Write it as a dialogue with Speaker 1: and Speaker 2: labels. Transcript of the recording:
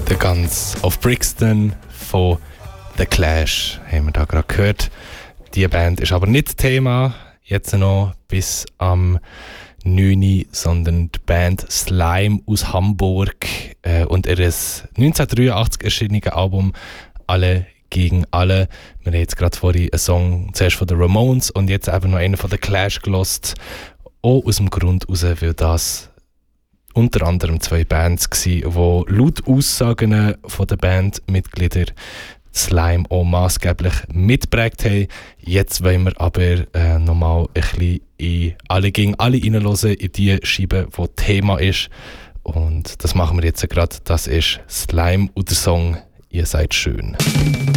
Speaker 1: The Guns of Brixton von The Clash haben wir da gerade gehört. Die Band ist aber nicht Thema, jetzt noch bis am 9., sondern die Band Slime aus Hamburg und ihr 1983 erschienene Album «Alle gegen alle». Wir haben jetzt gerade vorhin einen Song zuerst von den Ramones und jetzt eben noch einen von The Clash gehört. Auch aus dem Grund heraus, weil das unter anderem 2 Bands waren, die laut Aussagen von den Bandmitgliedern Slime auch maßgeblich mitgeprägt haben. Jetzt wollen wir aber nochmal ein bisschen in «Alle gegen alle» reinhören, in die Scheibe, die Thema ist. Und das machen wir jetzt gerade. Das ist Slime und der Song «Ihr seid schön».